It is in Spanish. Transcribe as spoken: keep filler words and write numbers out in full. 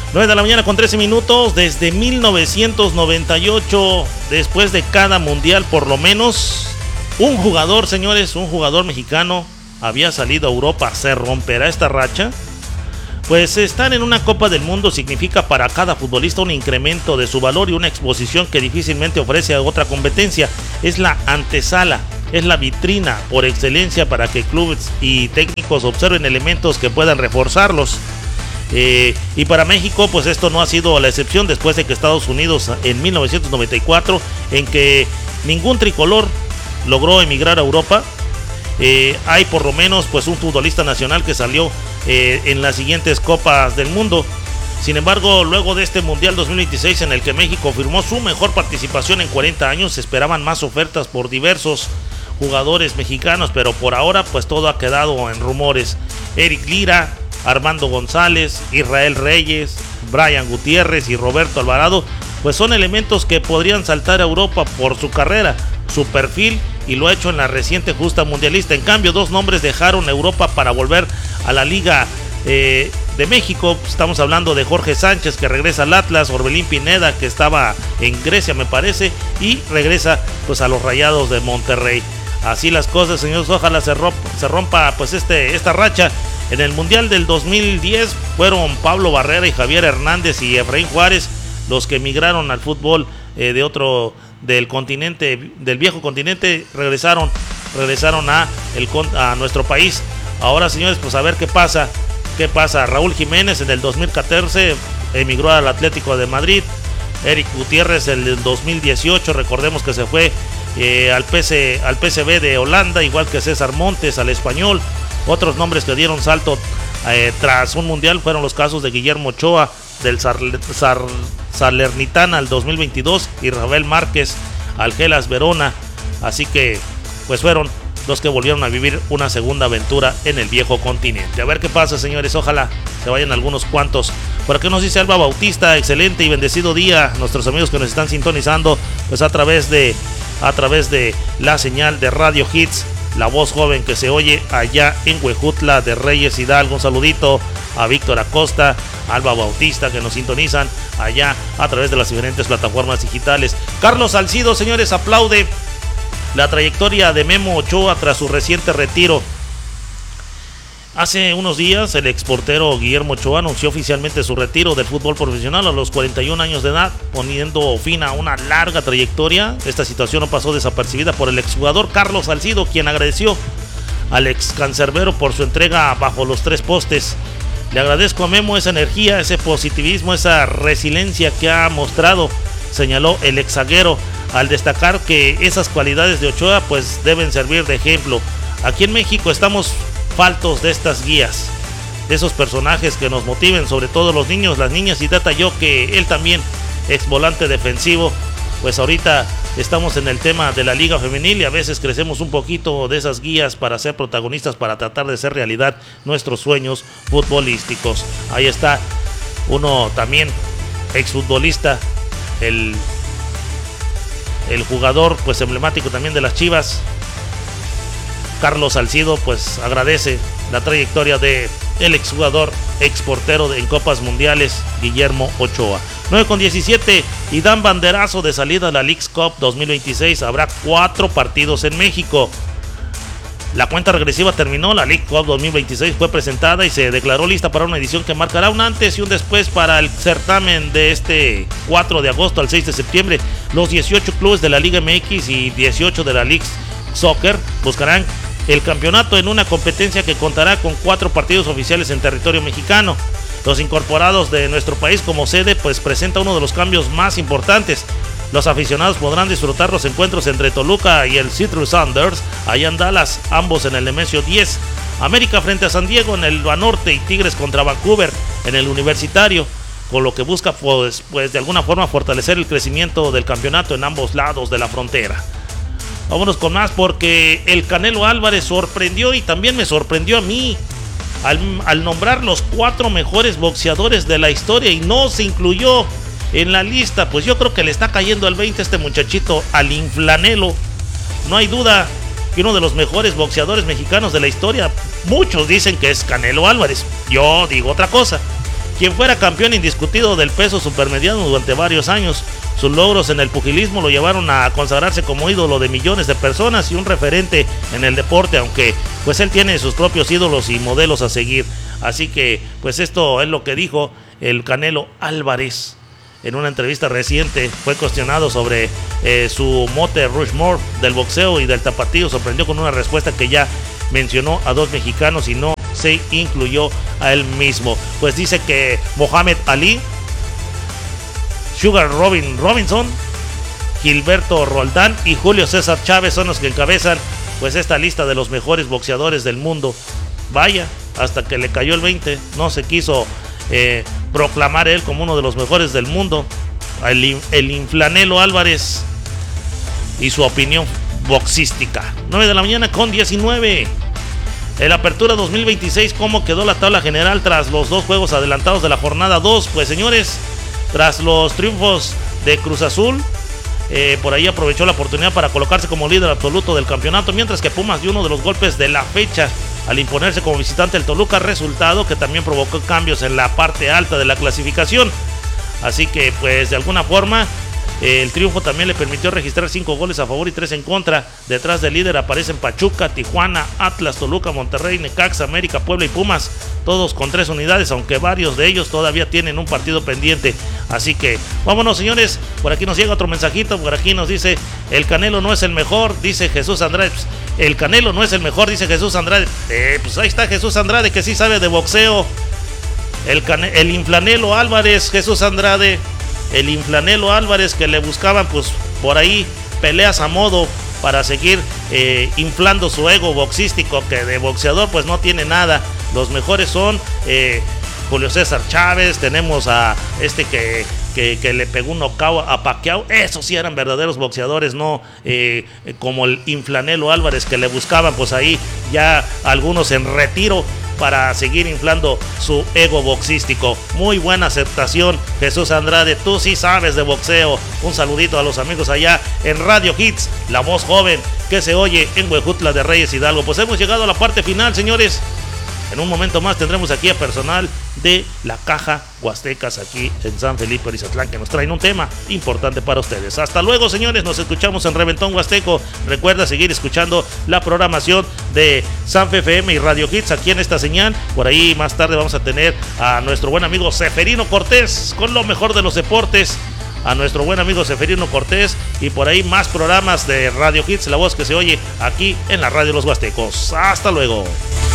nueve de la mañana con trece minutos. Desde mil novecientos noventa y ocho, después de cada mundial por lo menos, un jugador, señores, un jugador mexicano había salido a Europa. ¿Se romperá esta racha? Pues estar en una Copa del Mundo significa para cada futbolista un incremento de su valor y una exposición que difícilmente ofrece a otra competencia. Es la antesala, es la vitrina por excelencia para que clubes y técnicos observen elementos que puedan reforzarlos. Eh, y para México, pues esto no ha sido la excepción después de que Estados Unidos en mil novecientos noventa y cuatro, en que ningún tricolor logró emigrar a Europa. Eh, hay por lo menos pues un futbolista nacional que salió eh, en las siguientes Copas del Mundo. Sin embargo, luego de este Mundial dos mil veintiséis, en el que México firmó su mejor participación en cuarenta años, se esperaban más ofertas por diversos jugadores mexicanos, pero por ahora pues todo ha quedado en rumores. Eric Lira, Armando González, Israel Reyes, Brian Gutiérrez y Roberto Alvarado pues son elementos que podrían saltar a Europa por su carrera, su perfil, y lo ha hecho en la reciente justa mundialista. En cambio, dos nombres dejaron Europa para volver a la Liga eh, de México. Estamos hablando de Jorge Sánchez, que regresa al Atlas, Orbelín Pineda, que estaba en Grecia me parece, y regresa pues a los Rayados de Monterrey. Así las cosas, señores, ojalá se rompa, se rompa pues este, esta racha. En el Mundial del dos mil diez fueron Pablo Barrera y Javier Hernández y Efraín Juárez los que emigraron al fútbol eh, de otro del continente, del viejo continente, regresaron, regresaron a, el, a nuestro país. Ahora, señores, pues a ver qué pasa, qué pasa. Raúl Jiménez en el dos mil catorce emigró al Atlético de Madrid. Eric Gutiérrez en el dos mil dieciocho, recordemos que se fue eh, al, P S, al P S V de Holanda, igual que César Montes al Español. Otros nombres que dieron salto eh, tras un mundial fueron los casos de Guillermo Ochoa del Sar, Sar, Salernitana al dos mil veintidós y Rafael Márquez al Hellas Verona. Así que pues fueron los que volvieron a vivir una segunda aventura en el viejo continente. A ver qué pasa, señores, ojalá se vayan algunos cuantos. Por aquí nos dice Alba Bautista: excelente y bendecido día, nuestros amigos que nos están sintonizando pues a través de a través de la señal de Radio Hits, la voz joven que se oye allá en Huejutla de Reyes Hidalgo. Un saludito a Víctor Acosta, Alba Bautista, que nos sintonizan allá a través de las diferentes plataformas digitales. Carlos Salcido, señores, aplaude la trayectoria de Memo Ochoa tras su reciente retiro. Hace unos días el exportero Guillermo Ochoa anunció oficialmente su retiro del fútbol profesional a los cuarenta y un años de edad, poniendo fin a una larga trayectoria. Esta situación no pasó desapercibida por el exjugador Carlos Salcido, quien agradeció al ex cancerbero por su entrega bajo los tres postes. Le agradezco a Memo esa energía, ese positivismo, esa resiliencia que ha mostrado, señaló el ex zaguero, al destacar que esas cualidades de Ochoa pues deben servir de ejemplo. Aquí en México estamos faltos de estas guías, de esos personajes que nos motiven, sobre todo los niños, las niñas, y detalló que él también, ex volante defensivo, pues ahorita estamos en el tema de la liga femenil y a veces crecemos un poquito de esas guías para ser protagonistas, para tratar de hacer realidad nuestros sueños futbolísticos. Ahí está uno también, exfutbolista, el, el jugador pues emblemático también de las Chivas, Carlos Salcido, pues agradece la trayectoria de el exjugador, exportero en Copas Mundiales, Guillermo Ochoa. nueve con diecisiete y dan banderazo de salida a la Leagues Cup dos mil veintiséis. Habrá cuatro partidos en México. La cuenta regresiva terminó, la Leagues Cup dos mil veintiséis fue presentada y se declaró lista para una edición que marcará un antes y un después para el certamen de este cuatro de agosto al seis de septiembre. Los dieciocho clubes de la Liga M X y dieciocho de la Leagues Soccer buscarán el campeonato en una competencia que contará con cuatro partidos oficiales en territorio mexicano. Los incorporados de nuestro país como sede pues presenta uno de los cambios más importantes. Los aficionados podrán disfrutar los encuentros entre Toluca y el Seattle Sounders allá en Dallas, ambos en el Nemesio diez. América frente a San Diego en el Banorte y Tigres contra Vancouver en el Universitario, con lo que busca pues, pues de alguna forma fortalecer el crecimiento del campeonato en ambos lados de la frontera. Vámonos con más, porque el Canelo Álvarez sorprendió y también me sorprendió a mí al, al nombrar los cuatro mejores boxeadores de la historia y no se incluyó en la lista. Pues yo creo que le está cayendo al veinte a este muchachito, al Inflanelo. No hay duda que uno de los mejores boxeadores mexicanos de la historia, muchos dicen que es Canelo Álvarez, yo digo otra cosa. quien fuera campeón indiscutido del peso supermediano durante varios años. Sus logros en el pugilismo lo llevaron a consagrarse como ídolo de millones de personas y un referente en el deporte, aunque pues él tiene sus propios ídolos y modelos a seguir. Así que pues esto es lo que dijo el Canelo Álvarez en una entrevista reciente. Fue cuestionado sobre eh, su mote Rushmore del boxeo y del tapatío. Sorprendió con una respuesta que ya mencionó a dos mexicanos y no se incluyó a él mismo. Pues dice que Mohamed Ali, Sugar Robin Robinson, Gilberto Roldán y Julio César Chávez son los que encabezan pues esta lista de los mejores boxeadores del mundo. Vaya, hasta que le cayó el veinte, no se quiso eh, proclamar él como uno de los mejores del mundo. El, el Inflanelo Álvarez y su opinión boxística. nueve de la mañana con diecinueve. El Apertura dos mil veintiséis, ¿cómo quedó la tabla general tras los dos juegos adelantados de la jornada dos? Pues señores, tras los triunfos de Cruz Azul, eh, por ahí aprovechó la oportunidad para colocarse como líder absoluto del campeonato, mientras que Pumas dio uno de los golpes de la fecha al imponerse como visitante el Toluca, resultado que también provocó cambios en la parte alta de la clasificación. Así que pues de alguna forma el triunfo también le permitió registrar cinco goles a favor y tres en contra. Detrás del líder aparecen Pachuca, Tijuana, Atlas, Toluca, Monterrey, Necaxa, América, Puebla y Pumas, todos con tres unidades, aunque varios de ellos todavía tienen un partido pendiente. Así que vámonos, señores. Por aquí nos llega otro mensajito. Por aquí nos dice: el Canelo no es el mejor, dice Jesús Andrade. El Canelo no es el mejor, dice Jesús Andrade. Eh, pues ahí está Jesús Andrade, que sí sabe de boxeo. El, cane- el Inflanelo Álvarez, Jesús Andrade. El Inflanelo Álvarez, que le buscaban pues por ahí peleas a modo para seguir eh, inflando su ego boxístico, que de boxeador pues no tiene nada. Los mejores son eh, Julio César Chávez, tenemos a este que, que, que le pegó un knockout a Pacquiao. Esos sí eran verdaderos boxeadores, no eh, como el Inflanelo Álvarez, que le buscaban pues ahí ya algunos en retiro para seguir inflando su ego boxístico. Muy buena aceptación, Jesús Andrade, tú sí sabes de boxeo. Un saludito a los amigos allá en Radio Hits, la voz joven que se oye en Huejutla de Reyes, Hidalgo. Pues hemos llegado a la parte final, señores. En un momento más tendremos aquí a personal de la Caja Huastecas aquí en San Felipe Orizatlán, que nos traen un tema importante para ustedes. Hasta luego, señores, nos escuchamos en Reventón Huasteco. Recuerda seguir escuchando la programación de Sanfe F M y Radio Hits aquí en esta señal. Por ahí más tarde vamos a tener a nuestro buen amigo Seferino Cortés con lo mejor de los deportes. A nuestro buen amigo Seferino Cortés, y por ahí más programas de Radio Hits, la voz que se oye aquí en la Radio Los Huastecos. Hasta luego.